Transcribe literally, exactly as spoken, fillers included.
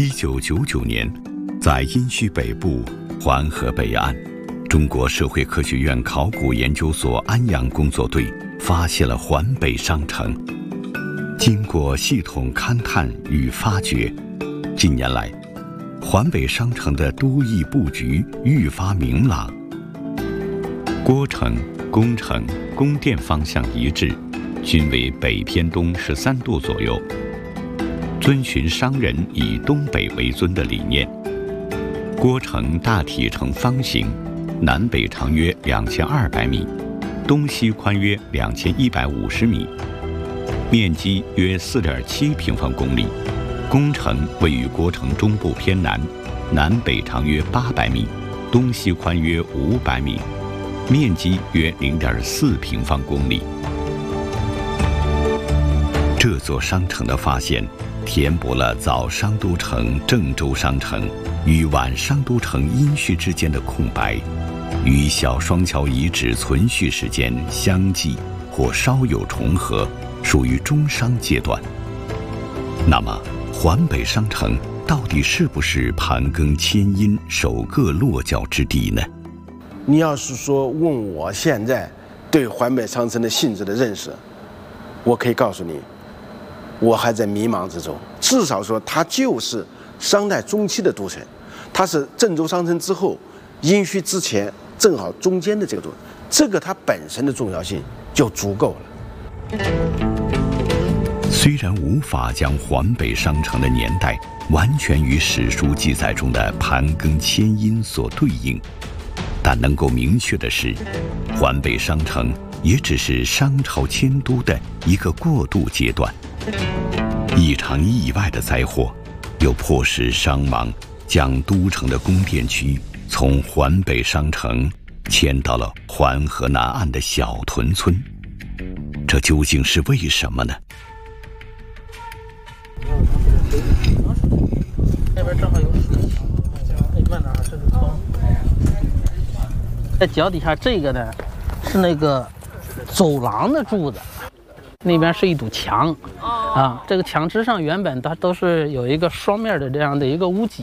一九九九年，在殷墟北部环河北岸，中国社会科学院考古研究所安阳工作队发现了环北商城。经过系统勘探与发掘，近年来，环北商城的都邑布局愈发明朗。郭城、宫城、宫殿方向一致，均为北偏东十三度左右，遵循商人以东北为尊的理念。郭城大体呈方形，南北长约两千二百米，东西宽约两千一百五十米，面积约四点七平方公里。宫城位于郭城中部偏南，南北长约八百米，东西宽约五百米，面积约零点四平方公里。这座商城的发现，填补了早商都城郑州商城与晚商都城殷墟之间的空白，与小双桥遗址存续时间相继或稍有重合，属于中商阶段。那么，环北商城到底是不是盘庚迁殷首个落脚之地呢？ 你要是说问我现在对环北商城的性质的认识，我可以告诉你，我还在迷茫之中。至少说，它就是商代中期的都城，它是郑州商城之后、殷墟之前正好中间的这个都城，这个它本身的重要性就足够了。 虽然无法将环北商城的年代完全与史书记载中的盘庚迁殷所对应，但能够明确的是，环北商城也只是商朝迁都的一个过渡阶段。一场意外的灾祸，又迫使商王将都城的宫殿区从环北商城迁到了环河南岸的小屯村。这究竟是为什么呢？ 那边正好有水，哎，慢点啊，这是坑。在脚底下这个呢，是那个走廊的柱子，那边是一堵墙，啊，这个墙之上原本它都是有一个双面的这样的一个屋脊。